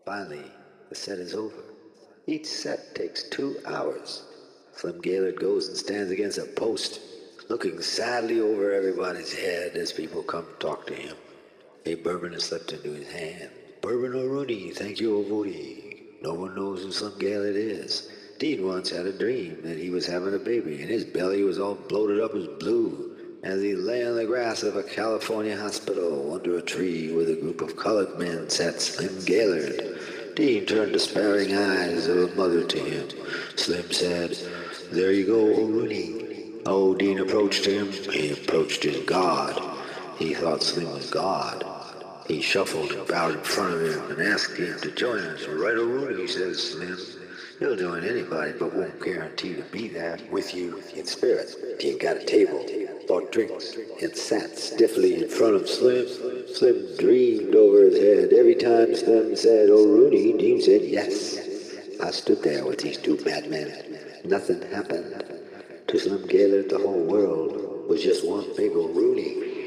Finally, the set is over. Each set takes 2 hours. Slim Gaillard goes and stands against a post, looking sadly over everybody's head as people come to talk to him. A bourbon is slipped into his hand. Bourbon O'Rooney, thank you, O'Voody. No one knows who Slim Gaillard is. Dean once had a dream that he was having a baby, and his belly was all bloated up as blue as he lay on the grass of a California hospital under a tree with a group of colored men sat Slim Gaillard. Dean turned despairing eyes of a mother to him. Slim said, "There you go, O'Rooney." Oh, Dean approached him. He approached his God. He thought Slim was God. He shuffled and bowed in front of him and asked him to join us. "Right, O'Rooney," says Slim. "He'll join anybody, but won't guarantee to be there with you in spirit." Dean got a table, bought drinks, and sat stiffly in front of Slim. Slim dreamed over his head. Every time Slim said, "O'Rooney," Dean said, "Yes." I stood there with these two madmen. Nothing happened. To Slim Gaillard, the whole world was just one big O'Rooney.